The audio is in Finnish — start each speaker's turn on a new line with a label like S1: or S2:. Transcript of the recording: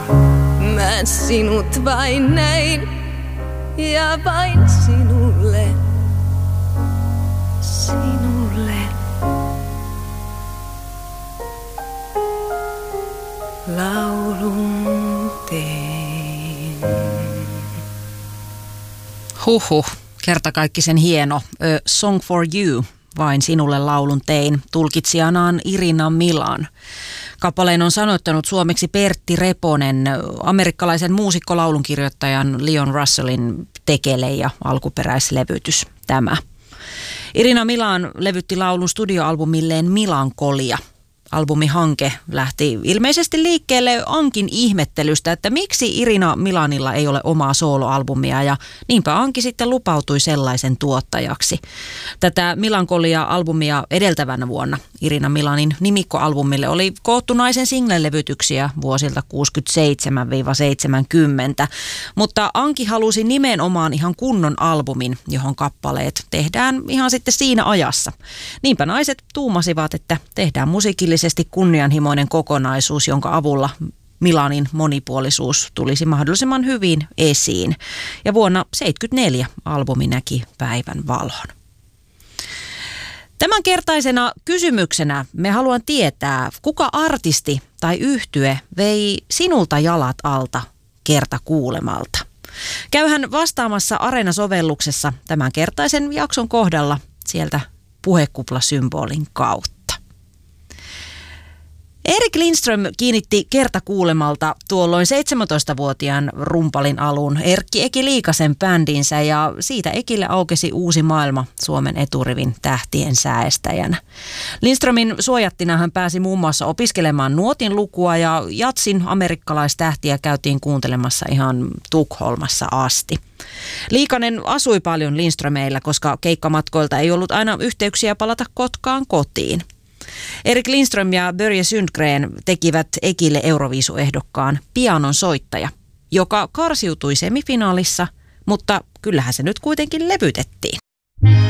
S1: Mä sinut vain näin ja vain sinulle, sinulle. Laulun tein.
S2: Huhhuh, kertakaikkisen hieno. A Song for You, vain sinulle laulun tein. Tulkitsijanaan Irina Milan. Kappaleen on sanoittanut suomeksi Pertti Reponen, amerikkalaisen muusikkolaulunkirjoittajan Leon Russellin tekele ja alkuperäislevytys tämä. Irina Milan levytti laulun studioalbumilleen Milankolia. Albumihanke lähti ilmeisesti liikkeelle Ankin ihmettelystä, että miksi Irina Milanilla ei ole omaa sooloalbumia, ja niinpä Anki sitten lupautui sellaisen tuottajaksi. Tätä Milankolia-albumia edeltävänä vuonna Irina Milanin nimikkoalbumille oli koottu naisen single-levytyksiä vuosilta 67-70, mutta Anki halusi nimenomaan ihan kunnon albumin, johon kappaleet tehdään ihan sitten siinä ajassa. Niinpä naiset tuumasivat, että tehdään musiikillisesti kunnianhimoinen kokonaisuus, jonka avulla Milanin monipuolisuus tulisi mahdollisimman hyvin esiin. Ja vuonna 1974 albumi näki päivän valon. Tämänkertaisena kysymyksenä me haluan tietää, kuka artisti tai yhtye vei sinulta jalat alta kertakuulemalta. Käyhän vastaamassa Areena-sovelluksessa tämänkertaisen jakson kohdalla sieltä puhekuplasymbolin kautta. Erik Lindström kiinnitti kertakuulemalta tuolloin 17-vuotiaan rumpalin alun Erkki Eki Liikasen bändinsä, ja siitä Ekille aukesi uusi maailma Suomen eturivin tähtien säestäjänä. Lindströmin suojattina hän pääsi muun muassa opiskelemaan nuotin lukua, ja jatsin amerikkalaistähtiä käytiin kuuntelemassa ihan Tukholmassa asti. Liikanen asui paljon Lindströmeillä, koska keikkamatkoilta ei ollut aina yhteyksiä palata Kotkaan kotiin. Erik Lindström ja Börje Sundgren tekivät Ekille Euroviisuehdokkaan Pianon soittaja, joka karsiutui semifinaalissa, mutta kyllähän se nyt kuitenkin levytettiin.